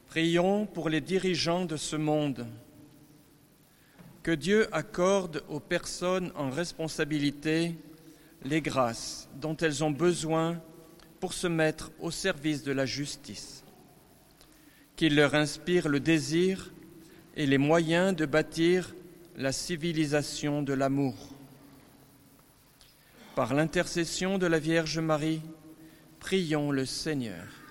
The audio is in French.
Prions pour les dirigeants de ce monde. Que Dieu accorde aux personnes en responsabilité les grâces dont elles ont besoin pour se mettre au service de la justice. Qu'il leur inspire le désir et les moyens de bâtir la civilisation de l'amour. Par l'intercession de la Vierge Marie, prions le Seigneur.